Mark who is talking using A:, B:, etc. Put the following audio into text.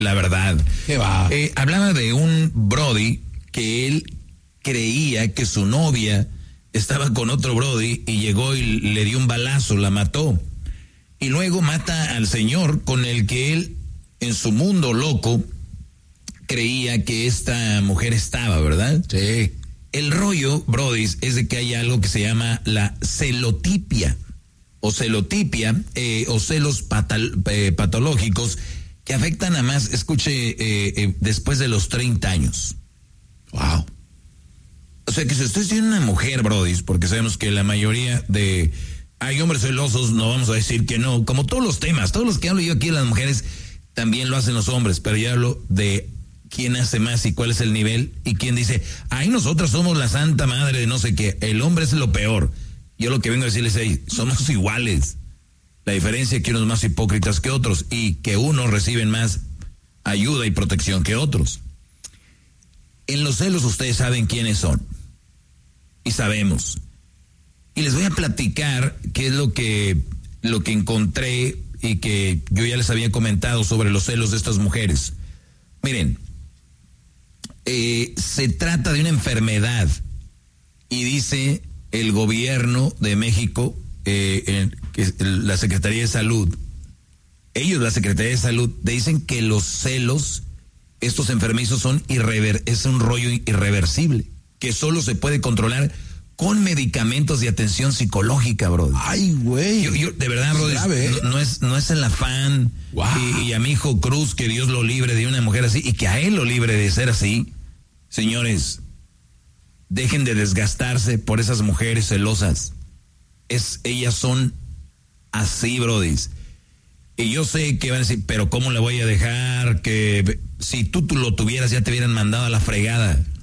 A: la verdad.
B: ¿Qué va?
A: Hablaba de un brody que él creía que su novia estaba con otro brody y llegó y le dio un balazo, la mató. Y luego mata al señor con el que él, en su mundo loco, creía que esta mujer estaba, ¿verdad?
B: Sí.
A: El rollo, brody, es de que hay algo que se llama la celotipia o celotipia o celos patológicos que afectan a más, escuche, después de los 30 años.
B: Wow.
A: O sea que si usted tiene una mujer, brody, porque sabemos que la mayoría de... Hay hombres celosos, no vamos a decir que no, como todos los temas, todos los que hablo yo aquí de las mujeres, también lo hacen los hombres, pero yo hablo de quién hace más y cuál es el nivel, y quién dice, ay, nosotras somos la santa madre de no sé qué, el hombre es lo peor. Yo lo que vengo a decirles es, somos iguales. La diferencia es que unos más hipócritas que otros, y que unos reciben más ayuda y protección que otros. En los celos ustedes saben quiénes son, y sabemos. Y les voy a platicar qué es lo que encontré y que yo ya les había comentado sobre los celos de estas mujeres. Miren, se trata de una enfermedad y dice el gobierno de México, la Secretaría de Salud, la Secretaría de Salud, dicen que los celos, estos enfermizos es un rollo irreversible, que solo se puede controlar con medicamentos de atención psicológica, bro.
B: Ay, güey.
A: Yo de verdad, bro, no es el afán. Wow. Y a mi hijo Cruz, que Dios lo libre de una mujer así, y que a él lo libre de ser así. Señores, dejen de desgastarse por esas mujeres celosas. Ellas son así, brodis. Y yo sé que van a decir, pero ¿cómo le voy a dejar? Que si tú lo tuvieras ya te hubieran mandado a la fregada.